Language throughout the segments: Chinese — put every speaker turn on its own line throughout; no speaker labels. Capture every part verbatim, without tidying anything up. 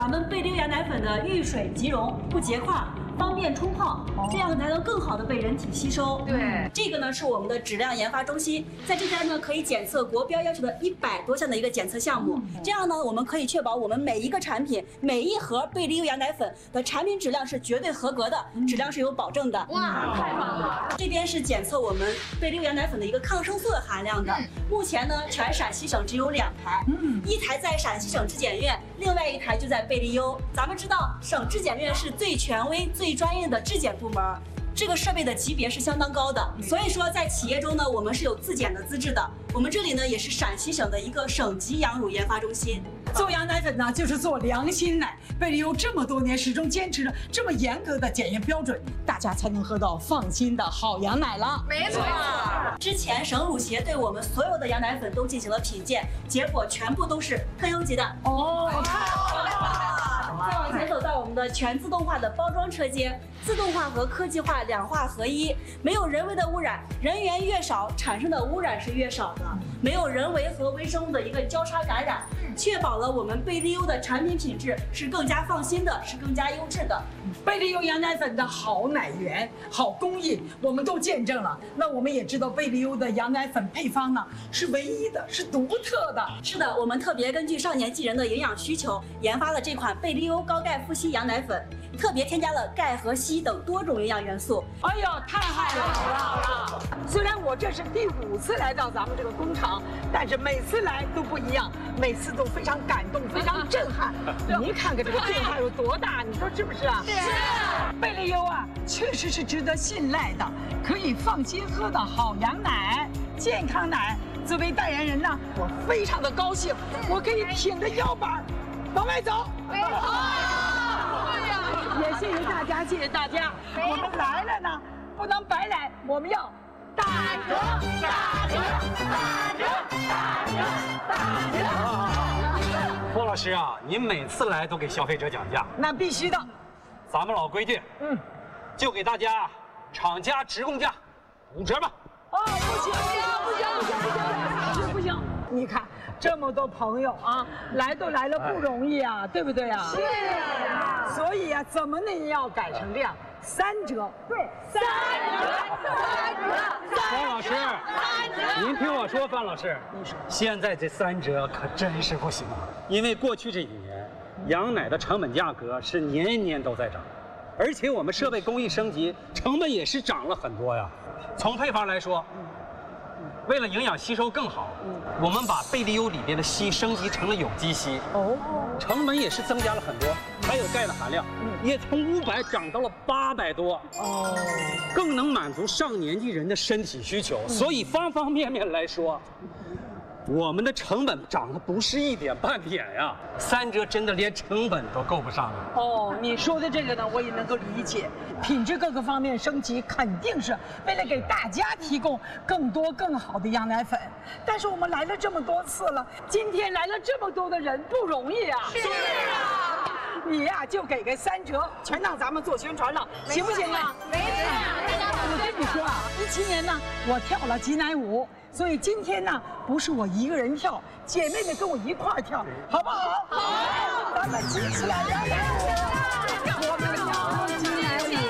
咱们贝利优羊奶粉的遇水即溶，不结块，方便冲泡，这样才能更好的被人体吸收。
对，
这个呢是我们的质量研发中心，在这边呢可以检测国标要求的一百多项的一个检测项目。这样呢，我们可以确保我们每一个产品、每一盒贝利优羊奶粉的产品质量是绝对合格的，质量是有保证的。
哇，太棒了！
这边是检测我们贝利优羊奶粉的一个抗生素的含量的。目前呢，全陕西省只有两台，一台在陕西省质检院，另外一台就在贝利优。咱们知道，省质检院是最权威、最专业的质检部门。这个设备的级别是相当高的，所以说在企业中呢，我们是有自检的资质的。我们这里呢也是陕西省的一个省级羊乳研发中心。
做羊奶粉呢，就是做良心奶。贝利优这么多年始终坚持着这么严格的检验标准，大家才能喝到放心的好羊奶了。
没错。
之前省乳协对我们所有的羊奶粉都进行了品鉴，结果全部都是特优级的。
哦，太好了！
再往前走到我们的全自动化的包装车间，自动化和科技化两化合一，没有人为的污染，人员越少，产生的污染是越少的，没有人为和微生物的一个交叉感染，确保了我们贝利优的产品品质是更加放心的，是更加优质的。
贝利优羊奶粉的好奶源、好工艺，我们都见证了。那我们也知道贝利优的羊奶粉配方呢是唯一的，是独特的。
是的，我们特别根据少年纪人的营养需求，研发了这款贝利优高钙富硒羊奶粉，特别添加了钙和硒等多种营养元素。
哎呀，太好了好了！虽然我这是第五次来到咱们这个工厂，但是每次来都不一样，每次都非常感动，非常震撼。您看看这个变化有多大，你说是不是啊？
是。
贝利优啊，确实是值得信赖的，可以放心喝的好羊奶、健康奶。作为代言人呢，我非常的高兴，我可以挺着腰板往外走。好。也谢谢大家，谢谢大家。我们来了呢，不能白来，我们要打折，打折，打折，打折，打折。
郭老师啊，您每次来都给消费者讲价，
那必须的。
咱们老规矩，嗯，就给大家厂家直供价五折吧。
哦，不行，不行，不行，不行，不行，不行！你看这么多朋友啊，来都来了不容易啊，对不对啊？是啊。所以啊，怎么能也要改成这样，三折？对，三折，三折。
范老师，您听我说，范老师，你说现在这三折可真是不行啊，因为过去这几年，羊奶的成本价格是年年都在涨，而且我们设备工艺升级，成本也是涨了很多呀。从配方来说，为了营养吸收更好，我们把贝利优里边的硒升级成了有机硒，哦，成本也是增加了很多，还有钙的含量也从五百涨到了八百多，哦，更能满足上年纪人的身体需求，所以方方面面来说，我们的成本涨的不是一点半点呀，三折真的连成本都够不上了。
哦，你说的这个呢，我也能够理解，品质各个方面升级，肯定是为了给大家提供更多更好的羊奶粉。但是我们来了这么多次了，今天来了这么多的人，不容易啊。
是啊。
你呀、啊，就给个三折，全当咱们做宣传了，行不行啊？
没错。
我跟你说啊，一七年呢，我跳了挤奶舞。所以今天呢，不是我一个人跳，姐妹们跟我一块儿跳，好不好？好，咱们一起来摇奶舞，我们跳挤奶舞，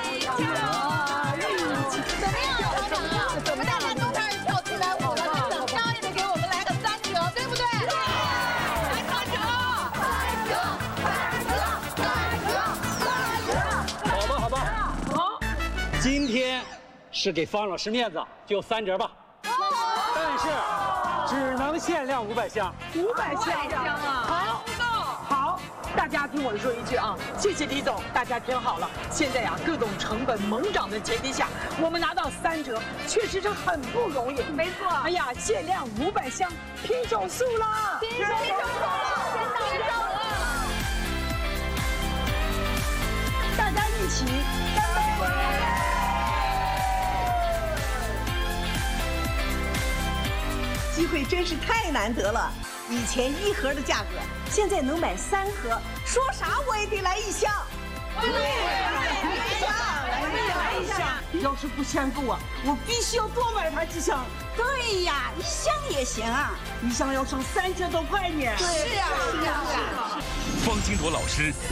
怎么样，老板啊？我们大家都开始跳挤奶舞了，那怎么也得给我们来个三折，对不对？来三折，三折，三折，三折，三折。
好吧，好吧，
好。
今天是给方老师面子，就三折吧。但是只能限量五百箱，
五百箱啊！好，好，大家听我说一句啊，谢谢李总，大家听好了，现在呀、啊，各种成本猛涨的前提下，我们拿到三折，确实是很不容易。
没错。
哎呀，限量五百箱，拼手速啦！
拼手速，拼手速！
大家一起干杯！
机会真是太难得了，以前一盒的价格，现在能买三盒，说啥我也得来一箱。对，来一箱，来一箱。要是不嫌够啊，我必须要多买它几箱。对呀，一箱也行啊，一箱要上三千多块呢。
是呀，是呀，是呀。
方金铎老师。